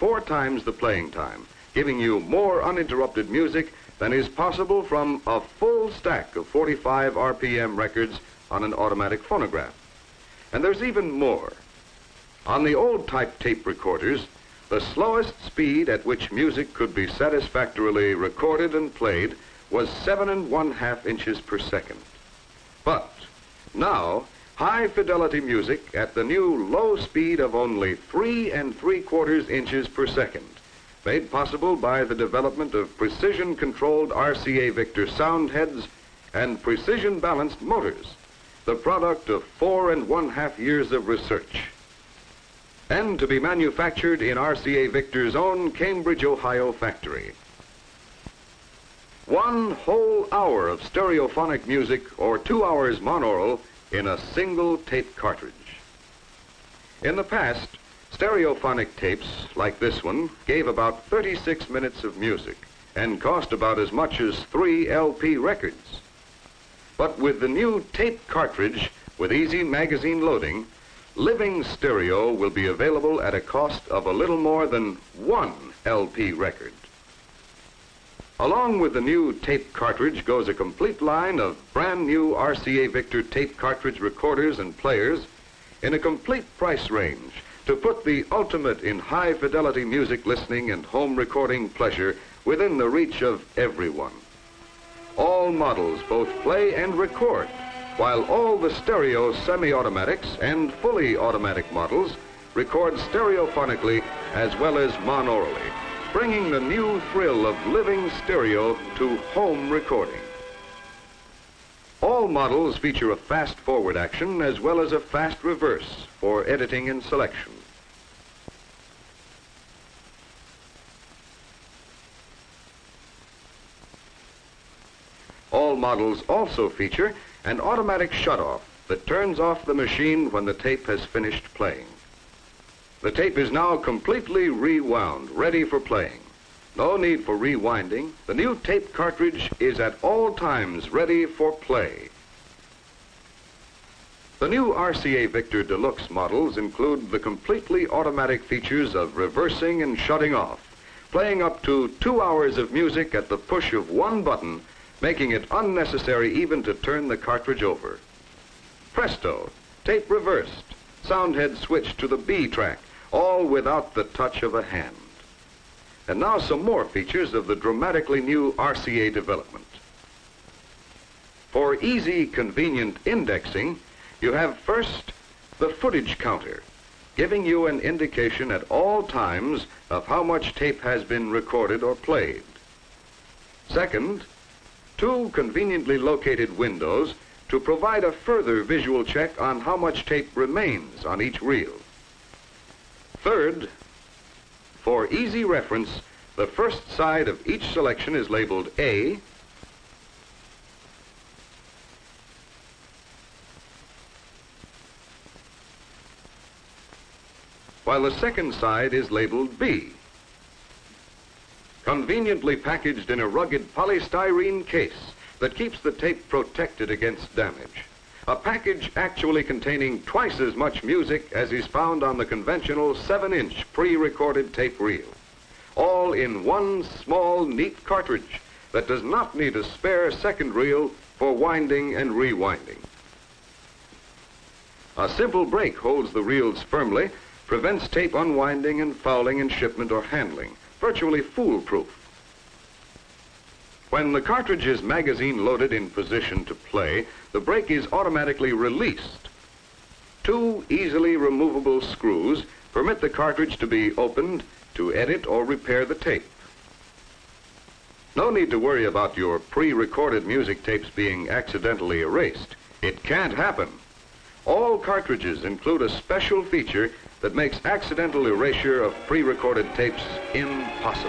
4 times the playing time, giving you more uninterrupted music than is possible from a full stack of 45 RPM records on an automatic phonograph. And there's even more. On the old type tape recorders, the slowest speed at which music could be satisfactorily recorded and played was 7 1/2 inches per second. But now, high fidelity music at the new low speed of only 3 3/4 inches per second, made possible by the development of precision-controlled RCA Victor sound heads and precision-balanced motors, the product of 4 1/2 years of research, and to be manufactured in RCA Victor's own Cambridge, Ohio factory. 1 whole hour of stereophonic music or 2 hours monaural in a single tape cartridge. In the past, stereophonic tapes like this one gave about 36 minutes of music and cost about as much as 3 LP records. But with the new tape cartridge with easy magazine loading, living stereo will be available at a cost of a little more than 1 LP record. Along with the new tape cartridge goes a complete line of brand new RCA Victor tape cartridge recorders and players in a complete price range to put the ultimate in high fidelity music listening and home recording pleasure within the reach of everyone. All models both play and record, while all the stereo semi-automatics and fully automatic models record stereophonically as well as monaurally, bringing the new thrill of living stereo to home recording. All models feature a fast forward action as well as a fast reverse for editing and selection. All models also feature an automatic shutoff that turns off the machine when the tape has finished playing. The tape is now completely rewound, ready for playing. No need for rewinding. The new tape cartridge is at all times ready for play. The new RCA Victor Deluxe models include the completely automatic features of reversing and shutting off, playing up to 2 hours of music at the push of one button, making it unnecessary even to turn the cartridge over. Presto, tape reversed, soundhead switched to the B track, all without the touch of a hand. And now some more features of the dramatically new RCA development. For easy, convenient indexing, you have first the footage counter, giving you an indication at all times of how much tape has been recorded or played. Second, 2 conveniently located windows to provide a further visual check on how much tape remains on each reel. Third, for easy reference, the first side of each selection is labeled A, while the second side is labeled B. Conveniently packaged in a rugged polystyrene case that keeps the tape protected against damage. A package actually containing twice as much music as is found on the conventional 7-inch pre-recorded tape reel. All in one small, neat cartridge that does not need a spare second reel for winding and rewinding. A simple brake holds the reels firmly, prevents tape unwinding and fouling in shipment or handling. Virtually foolproof. When the cartridge is magazine loaded in position to play, the brake is automatically released. 2 easily removable screws permit the cartridge to be opened to edit or repair the tape. No need to worry about your pre-recorded music tapes being accidentally erased. It can't happen. All cartridges include a special feature that makes accidental erasure of pre-recorded tapes impossible.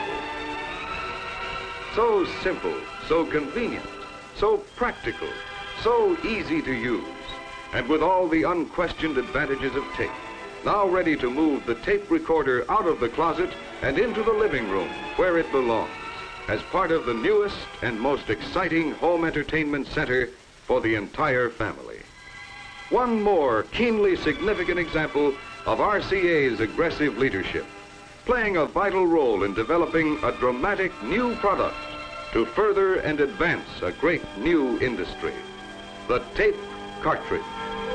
So simple, so convenient, so practical, so easy to use, and with all the unquestioned advantages of tape. Now ready to move the tape recorder out of the closet and into the living room where it belongs, as part of the newest and most exciting home entertainment center for the entire family. One more keenly significant example of RCA's aggressive leadership. playing a vital role in developing a dramatic new product to further and advance a great new industry, the tape cartridge.